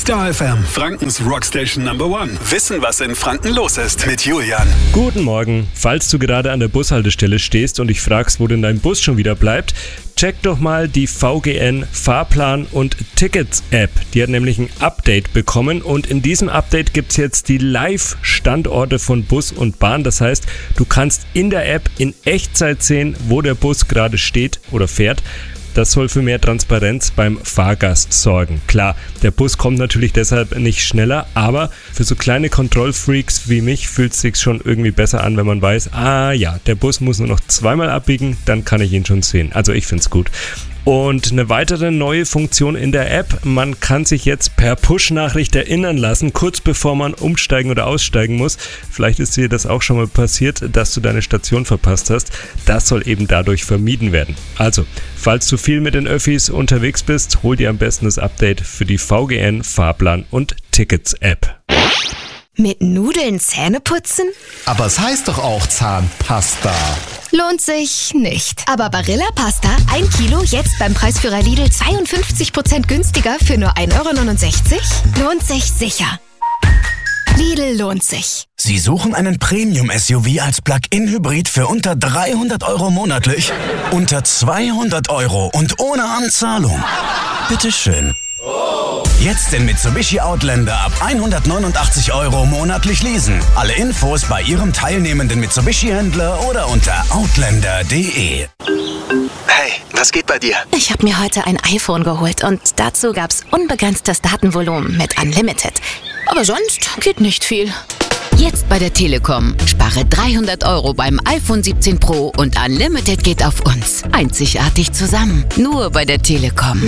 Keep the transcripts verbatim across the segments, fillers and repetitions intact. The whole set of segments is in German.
Star F M, Frankens Rockstation Number One. Wissen, was in Franken los ist mit Julian. Guten Morgen. Falls du gerade an der Bushaltestelle stehst und dich fragst, wo denn dein Bus schon wieder bleibt, check doch mal die V G N Fahrplan- und Tickets-App. Die hat nämlich ein Update bekommen und in diesem Update gibt es jetzt die Live-Standorte von Bus und Bahn. Das heißt, du kannst in der App in Echtzeit sehen, wo der Bus gerade steht oder fährt. Das soll für mehr Transparenz beim Fahrgast sorgen. Klar, der Bus kommt natürlich deshalb nicht schneller, aber für so kleine Kontrollfreaks wie mich fühlt es sich schon irgendwie besser an, wenn man weiß, ah ja, der Bus muss nur noch zweimal abbiegen, dann kann ich ihn schon sehen. Also ich finde es gut. Und eine weitere neue Funktion in der App, man kann sich jetzt per Push-Nachricht erinnern lassen, kurz bevor man umsteigen oder aussteigen muss. Vielleicht ist dir das auch schon mal passiert, dass du deine Station verpasst hast. Das soll eben dadurch vermieden werden. Also, falls du viel mit den Öffis unterwegs bist, hol dir am besten das Update für die V G N Fahrplan- und Tickets-App. Mit Nudeln Zähne putzen? Aber es heißt doch auch Zahnpasta. Lohnt sich nicht. Aber Barilla Pasta, ein Kilo, jetzt beim Preisführer Lidl zweiundfünfzig Prozent günstiger für nur ein Euro neunundsechzig? Lohnt sich sicher. Lidl lohnt sich. Sie suchen einen Premium-S U V als Plug-in-Hybrid für unter dreihundert Euro monatlich? Unter zweihundert Euro und ohne Anzahlung? Bitteschön. Jetzt den Mitsubishi Outlander ab hundertneunundachtzig Euro monatlich leasen. Alle Infos bei Ihrem teilnehmenden Mitsubishi-Händler oder unter outlander punkt de. Hey, was geht bei dir? Ich habe mir heute ein iPhone geholt und dazu gab's unbegrenztes Datenvolumen mit Unlimited. Aber sonst geht nicht viel. Jetzt bei der Telekom. Spare dreihundert Euro beim iPhone siebzehn Pro und Unlimited geht auf uns. Einzigartig zusammen. Nur bei der Telekom.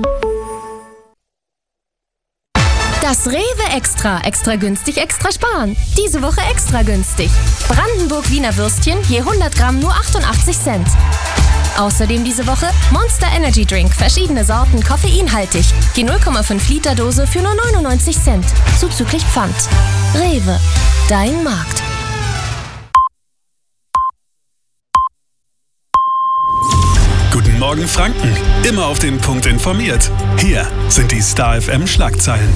Das Rewe Extra. Extra günstig, extra sparen. Diese Woche extra günstig. Brandenburg Wiener Würstchen je hundert Gramm nur achtundachtzig Cent. Außerdem diese Woche Monster Energy Drink. Verschiedene Sorten, koffeinhaltig. Je null Komma fünf Liter Dose für nur neunundneunzig Cent. Zuzüglich Pfand. Rewe. Dein Markt. Guten Morgen Franken. Immer auf den Punkt informiert. Hier sind die Star F M Schlagzeilen.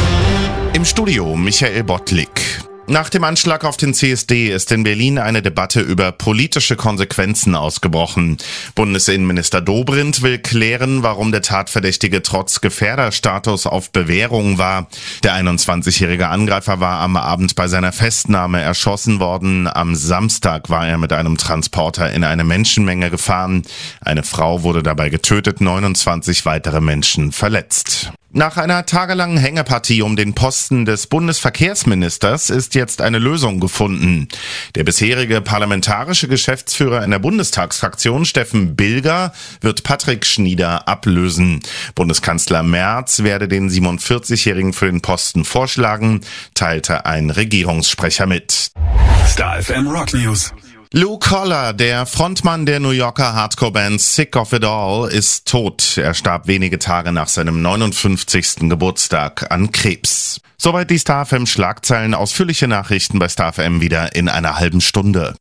Im Studio Michael Bottlik. Nach dem Anschlag auf den C S D ist in Berlin eine Debatte über politische Konsequenzen ausgebrochen. Bundesinnenminister Dobrindt will klären, warum der Tatverdächtige trotz Gefährderstatus auf Bewährung war. Der einundzwanzigjährige Angreifer war am Abend bei seiner Festnahme erschossen worden. Am Samstag war er mit einem Transporter in eine Menschenmenge gefahren. Eine Frau wurde dabei getötet, neunundzwanzig weitere Menschen verletzt. Nach einer tagelangen Hängepartie um den Posten des Bundesverkehrsministers ist jetzt eine Lösung gefunden. Der bisherige parlamentarische Geschäftsführer in der Bundestagsfraktion, Steffen Bilger, wird Patrick Schnieder ablösen. Bundeskanzler Merz werde den siebenundvierzigjährigen für den Posten vorschlagen, teilte ein Regierungssprecher mit. Star F M Rock News. Lou Koller, der Frontmann der New Yorker Hardcore-Band Sick of It All, ist tot. Er starb wenige Tage nach seinem neunundfünfzigsten Geburtstag an Krebs. Soweit die Star F M Schlagzeilen. Ausführliche Nachrichten bei Star F M wieder in einer halben Stunde.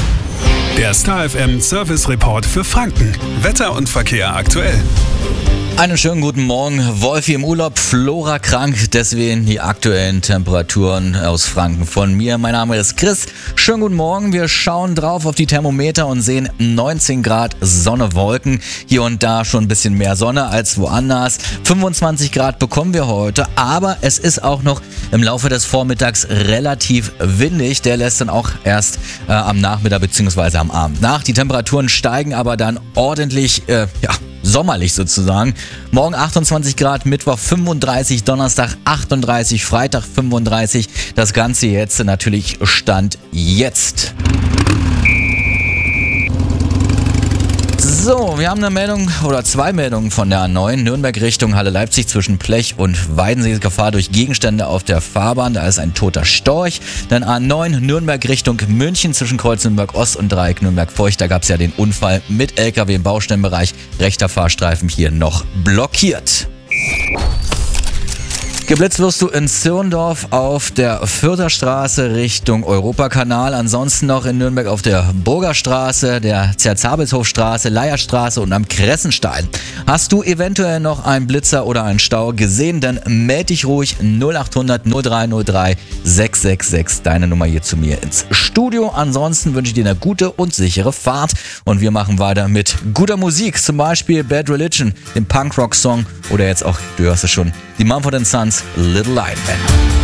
Der Star F M Service Report für Franken. Wetter und Verkehr aktuell. Einen schönen guten Morgen. Wolfi im Urlaub, Flora krank, deswegen die aktuellen Temperaturen aus Franken von mir. Mein Name ist Chris. Schönen guten Morgen. Wir schauen drauf auf die Thermometer und sehen neunzehn Grad, Sonne, Wolken. Hier und da schon ein bisschen mehr Sonne als woanders. fünfundzwanzig Grad bekommen wir heute, aber es ist auch noch im Laufe des Vormittags relativ windig. Der lässt dann auch erst äh, am Nachmittag bzw. am Abend nach. Die Temperaturen steigen aber dann ordentlich, äh, ja, sommerlich sozusagen. Morgen achtundzwanzig Grad, Mittwoch fünfunddreißig, Donnerstag achtunddreißig, Freitag fünfunddreißig. Das Ganze jetzt natürlich Stand jetzt. So, wir haben eine Meldung oder zwei Meldungen von der A neun. Nürnberg Richtung Halle Leipzig zwischen Plech und Weidensee. Gefahr durch Gegenstände auf der Fahrbahn. Da ist ein toter Storch. Dann A neun Nürnberg Richtung München zwischen Kreuz Nürnberg Ost und Dreieck Nürnberg Feucht. Da gab es ja den Unfall mit L K W im Baustellenbereich. Rechter Fahrstreifen hier noch blockiert. Geblitzt wirst du in Zirndorf auf der Fürther Straße Richtung Europakanal. Ansonsten noch in Nürnberg auf der Burgerstraße, der Zerzabelshofstraße, Leierstraße und am Kressenstein. Hast du eventuell noch einen Blitzer oder einen Stau gesehen, dann melde dich ruhig null acht hundert null drei null drei sechs sechs sechs, deine Nummer hier zu mir ins Studio. Ansonsten wünsche ich dir eine gute und sichere Fahrt und wir machen weiter mit guter Musik, zum Beispiel Bad Religion, dem Punkrock-Song oder jetzt auch, du hörst es schon, die Mumford and Sons Little Light Man.